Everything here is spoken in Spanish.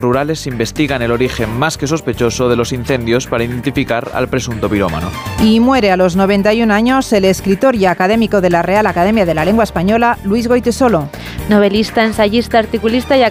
rurales investigan el origen más que sospechoso de los incendios para identificar al presunto pirómano. Y muere a los 91 años el escritor y académico de la Real Academia de la Lengua Española, Luis Goytisolo. Novelista, ensayista, articulista y